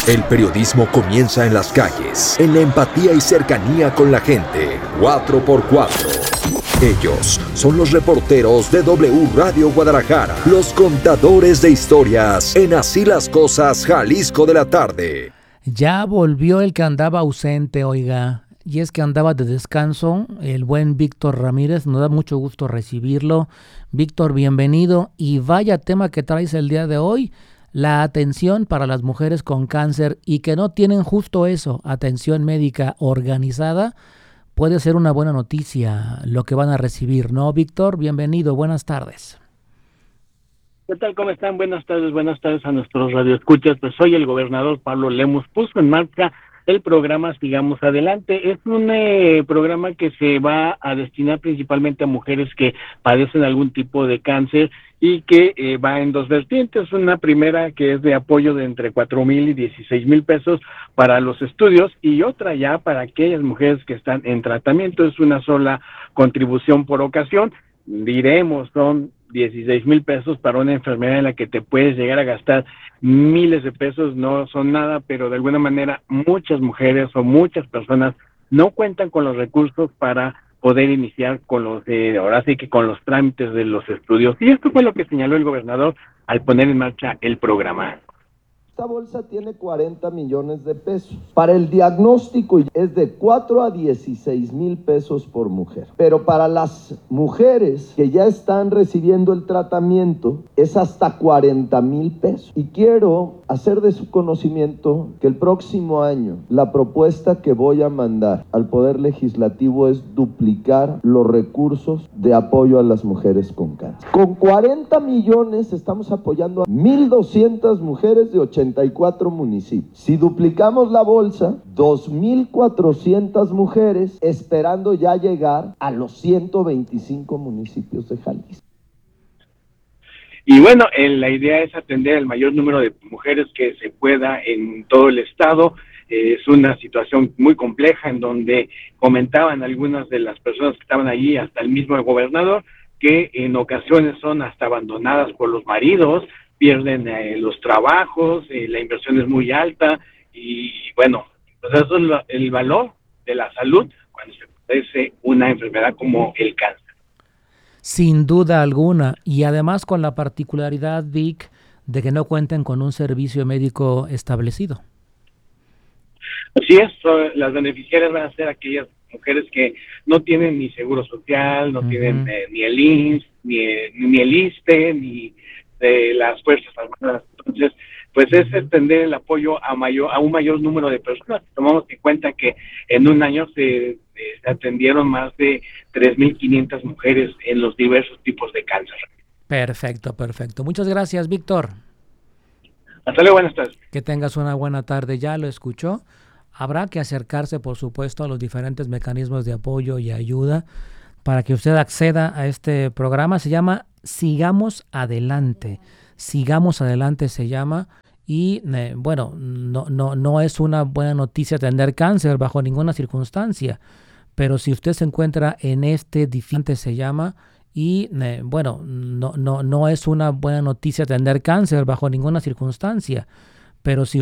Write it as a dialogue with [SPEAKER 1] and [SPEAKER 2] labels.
[SPEAKER 1] El periodismo comienza en las calles, en la empatía y cercanía con la gente. 4x4. Ellos son los reporteros de W Radio Guadalajara, los contadores de historias en Así las Cosas, Jalisco de la tarde.
[SPEAKER 2] Ya volvió el que andaba ausente, oiga, y es que andaba de descanso, el buen Víctor Ramírez. Nos da mucho gusto recibirlo. Víctor, bienvenido, y vaya tema que traes el día de hoy. La atención para las mujeres con cáncer y que no tienen justo eso, atención médica organizada, puede ser una buena noticia lo que van a recibir, ¿no, Víctor? Bienvenido, buenas tardes.
[SPEAKER 3] ¿Qué tal? ¿Cómo están? Buenas tardes a nuestros radioescuchas. Pues hoy el gobernador Pablo Lemus puso en marcha el programa Sigamos Adelante. Es un programa que se va a destinar principalmente a mujeres que padecen algún tipo de cáncer y que va en dos vertientes. Una primera que es de apoyo de entre 4,000 y 16,000 pesos para los estudios, y otra ya para aquellas mujeres que están en tratamiento. Es una sola contribución por ocasión. Diremos, son 16,000 pesos para una enfermedad en la que te puedes llegar a gastar miles de pesos. No son nada, pero de alguna manera muchas mujeres o muchas personas no cuentan con los recursos para poder iniciar con los, ahora sí que con los trámites de los estudios. Y esto fue lo que señaló el gobernador al poner en marcha el programa.
[SPEAKER 4] Esta bolsa tiene 40 millones de pesos. Para el diagnóstico es de 4 a 16,000 pesos por mujer. Pero para las mujeres que ya están recibiendo el tratamiento es hasta 40,000 pesos. Y quiero hacer de su conocimiento que el próximo año la propuesta que voy a mandar al Poder Legislativo es duplicar los recursos de apoyo a las mujeres con cáncer. Con 40 millones estamos apoyando a 1,200 mujeres de 84 municipios. Si duplicamos la bolsa, 2,400 mujeres, esperando ya llegar a los 125 municipios de Jalisco.
[SPEAKER 3] Y bueno, la idea es atender al mayor número de mujeres que se pueda en todo el estado. Es una situación muy compleja en donde comentaban algunas de las personas que estaban allí, hasta el mismo gobernador, que en ocasiones son hasta abandonadas por los maridos, pierden los trabajos, la inversión es muy alta, y bueno, pues eso es el valor de la salud cuando se padece una enfermedad como el cáncer.
[SPEAKER 2] Sin duda alguna, y además con la particularidad, Vic, de que no cuenten con un servicio médico establecido.
[SPEAKER 3] Así es, las beneficiarias van a ser aquellas mujeres que no tienen ni seguro social, no tienen ni el IMSS, ni el ISSSTE, ni de las Fuerzas Armadas. Entonces, pues es extender el apoyo a un mayor número de personas. Tomamos en cuenta que en un año se atendieron más de 3,500 mujeres en los diversos tipos de cáncer.
[SPEAKER 2] Perfecto. Muchas gracias, Víctor.
[SPEAKER 3] Hasta luego, buenas tardes.
[SPEAKER 2] Que tengas una buena tarde. Ya lo escuchó. Habrá que acercarse, por supuesto, a los diferentes mecanismos de apoyo y ayuda para que usted acceda a este programa. Se llama Sigamos Adelante. Sigamos Adelante se llama. Y bueno, no es una buena noticia tener cáncer bajo ninguna circunstancia, pero si usted se encuentra en este difícil se llama, y bueno, no es una buena noticia tener cáncer bajo ninguna circunstancia, pero si